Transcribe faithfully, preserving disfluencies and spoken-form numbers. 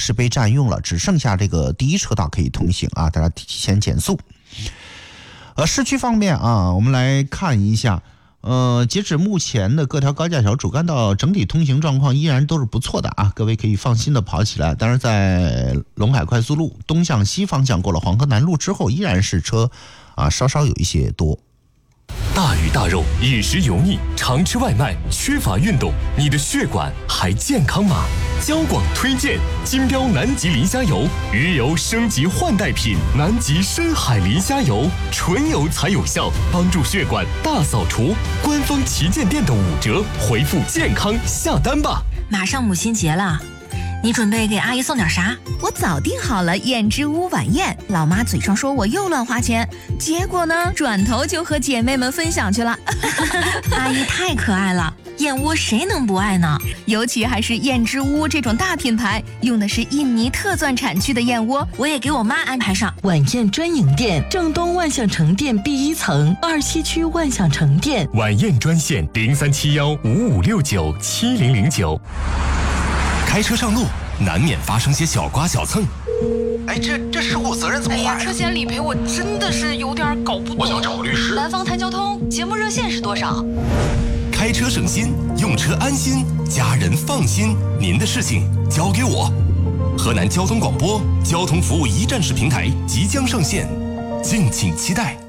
是被占用了，只剩下这个第一车道可以通行啊，大家提前减速。呃，市区方面啊，我们来看一下。呃，截止目前的各条高架桥主干道整体通行状况依然都是不错的啊，各位可以放心的跑起来。当然，在陇海快速路东向西方向过了黄河南路之后，依然是车啊稍稍有一些多。 大鱼大肉，饮食油腻，常吃外卖，缺乏运动，你的血管还健康吗？交广推荐金标南极磷虾油，鱼油升级换代品，南极深海磷虾油，纯油才有效，帮助血管大扫除。官方旗舰店的五折，回复健康下单吧。 马上母亲节了，你准备给阿姨送点啥？ 我早订好了燕之屋晚宴，老妈嘴上说我又乱花钱，结果呢，转头就和姐妹们分享去了。 阿姨太可爱了，燕窝谁能不爱呢？ 尤其还是燕之屋这种大品牌，用的是印尼特钻产区的燕窝， 我也给我妈安排上。 晚宴专营店，正东万象城店 B 一层，二七区万象城店。 晚宴专线零三七幺五五六九七零零九。开车上路难免发生些小刮小蹭， 哎，这这事故责任怎么划呀？ 哎呀，车险理赔我真的是有点搞不懂。 我想找个律师。 南方谈交通节目热线是多少？ 开车省心，用车安心，家人放心，您的事情交给我。河南交通广播交通服务一站式平台即将上线，敬请期待。